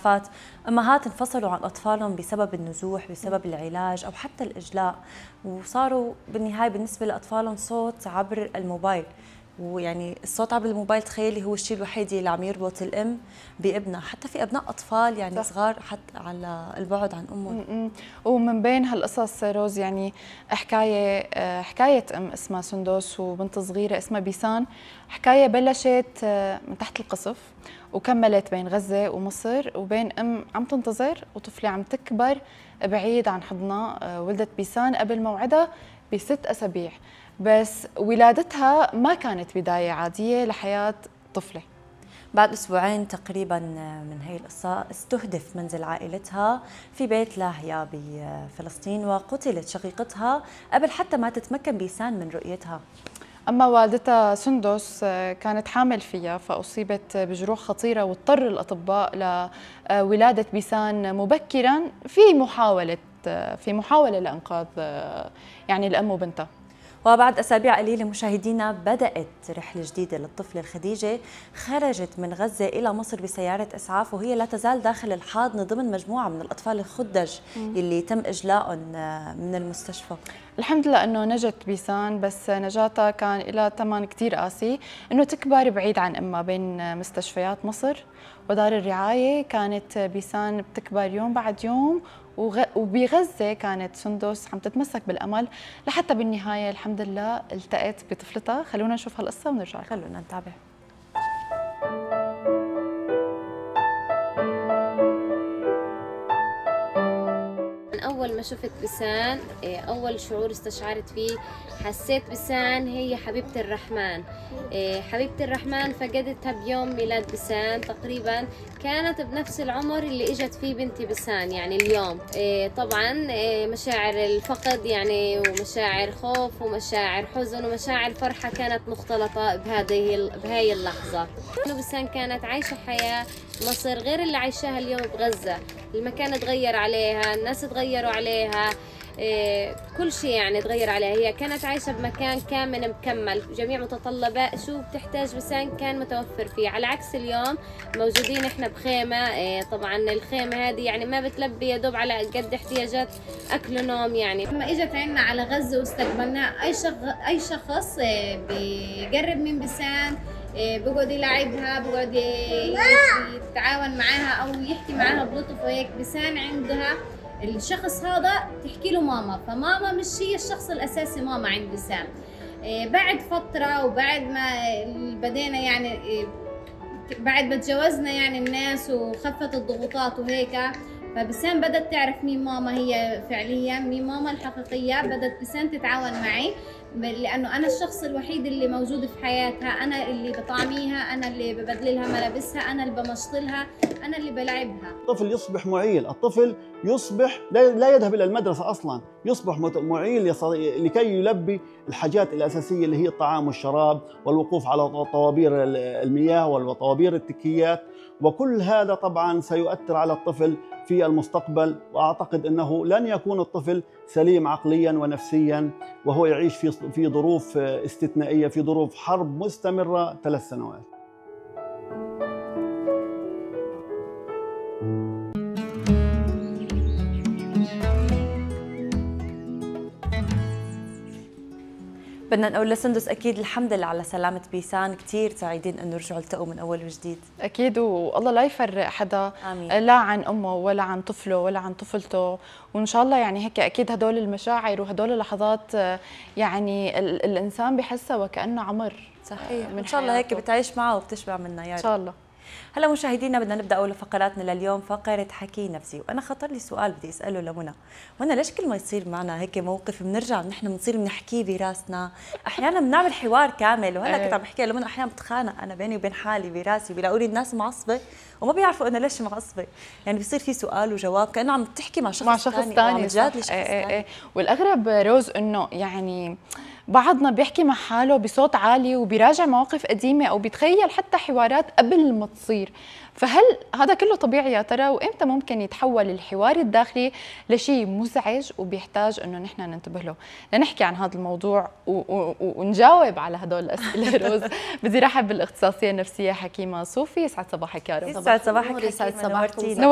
اسعافات، امهات انفصلوا عن اطفالهم بسبب النزوح، بسبب العلاج او حتى الاجلاء، وصاروا بالنهايه بالنسبه لاطفالهم صوت عبر الموبايل. ويعني الصوت عبر الموبايل تخيلي هو الشيء الوحيد اللي عم يربط الام بابنها، حتى في ابناء اطفال يعني صح. صغار حتى على البعد عن امهم. ومن بين هالقصص روز يعني حكايه ام اسمها سندس وبنت صغيره اسمها بيسان، حكايه بلشت من تحت القصف وكملت بين غزه ومصر، وبين ام عم تنتظر وطفله عم تكبر بعيد عن حضنها. ولدت بيسان قبل موعدها ب6 أسابيع، بس ولادتها ما كانت بداية عادية لحياة طفلة. بعد أسبوعين تقريبا من هي القصة استهدف منزل عائلتها في بيت لاهيا بفلسطين، وقتلت شقيقتها قبل حتى ما تتمكن بيسان من رؤيتها. أما والدتها سندس كانت حامل فيها فأصيبت بجروح خطيرة، واضطر الأطباء لولادة بيسان مبكرا في محاولة لإنقاذ يعني الأم وبنتها. وبعد أسابيع قليلة مشاهدينا بدأت رحلة جديدة للطفلة الخديجة، خرجت من غزة إلى مصر بسيارة إسعاف، وهي لا تزال داخل الحاضنة ضمن مجموعة من الأطفال الخدج اللي تم إجلائهم من المستشفى. الحمد لله أنه نجت بيسان، بس نجاتها كان لها ثمن كثير قاسي، أنه تكبر بعيد عن أمها بين مستشفيات مصر ودار الرعاية. كانت بيسان بتكبر يوم بعد يوم، وبغزة كانت سندس عم تتمسك بالأمل لحتى بالنهاية الحمد لله التقت بطفلتها. خلونا نشوف هالقصة ونرجع. خلونا نتابع. أول ما شفت بسان أول شعور استشعرت فيه، حسيت بسان هي حبيبة الرحمن. حبيبة الرحمن فقدتها بيوم ميلاد بسان، تقريبا كانت بنفس العمر اللي اجت فيه بنتي بسان يعني اليوم. طبعا مشاعر الفقد يعني، ومشاعر خوف ومشاعر حزن ومشاعر فرحة كانت مختلطة بهاي اللحظة. بسان كانت عايشة حياة مصر غير اللي عايشاها اليوم بغزة، المكان تغير عليها، الناس تغيروا عليها، كل شيء يعني تغير عليها. هي كانت عايشة بمكان كامل مكمل، جميع متطلبات شو بتحتاج بسان كان متوفر فيه، على عكس اليوم موجودين احنا بخيمة. طبعا الخيمة هذه يعني ما بتلبي يا دوب على قد احتياجات اكل ونوم. يعني لما اجت عنا على غزة واستقبلنا اي شخص بيقرب من بسان بقعد يلعبها، بقعد يتعاون معاها او يحكي معاها بلطف وهيك. بسان عندها الشخص هذا تحكي له ماما، فماما مش هي الشخص الاساسي ماما عند بسام. بعد فتره وبعد ما بدينا يعني بعد ما تجاوزنا يعني الناس وخفت الضغوطات وهيك، فبسام بدأت تعرف مين ماما هي فعليا، مين ماما الحقيقية. بدأت بسام تتعاون معي لأنه أنا الشخص الوحيد اللي موجود في حياتها، أنا اللي بطعميها، أنا اللي ببدللها ملابسها، أنا اللي بمشطلها، أنا اللي بلعبها. الطفل يصبح معيل، الطفل يصبح لا يذهب إلى المدرسة أصلا، يصبح معيل لكي يلبي الحاجات الأساسية اللي هي الطعام والشراب والوقوف على طوابير المياه وطوابير التكيات، وكل هذا طبعا سيؤثر على الطفل في المستقبل. وأعتقد أنه لن يكون الطفل سليم عقليا ونفسيا وهو يعيش في ظروف استثنائية، في ظروف حرب مستمرة 3 سنوات. بدنا نقول لسندس اكيد الحمد لله على سلامه بيسان، كثير سعيدين انه رجعوا التقوا من اول وجديد. اكيد، والله لا يفرق حدا آمين. لا عن امه ولا عن طفله ولا عن طفلته، وان شاء الله يعني هيك اكيد هدول المشاعر وهدول اللحظات يعني الانسان بحسها وكانه عمر. صحيح، ان شاء الله هيك بتعيش معه وبتشبع منها يا رب. ان شاء الله. هلا مشاهدينا بدنا نبدا اول فقراتنا لليوم، فقره حكي نفسي، وانا خطر لي سؤال بدي اساله لمنى. منى ليش كل ما يصير معنا هيك موقف بنرجع نحن بنصير بنحكيه براسنا، احيانا بنعمل حوار كامل، وهلا كنت عم بحكي لمنى احيانا بتخانق انا بيني وبين حالي براسي، بيلاقوني الناس معصبه وما بيعرفوا انا ليش معصبه، يعني بيصير في سؤال وجواب كانه عم تحكي مع شخص ثاني عم تجادلي شخص ثاني. والاغرب روز انه يعني بعضنا بيحكي مع حاله بصوت عالي وبيراجع مواقف قديمه او بيتخيل حتى حوارات قبل ما تصير، فهل هذا كله طبيعي يا ترى؟ وامتى ممكن يتحول الحوار الداخلي لشيء مزعج وبيحتاج انه نحن ننتبه له؟ لنحكي عن هذا الموضوع ونجاوب على هدول الاسئله روز بدي رحب بالاختصاصيه النفسيه حكيمه صوفي. يسعد صباحك يا روز. يسعد صباحك، يسعد صباحك.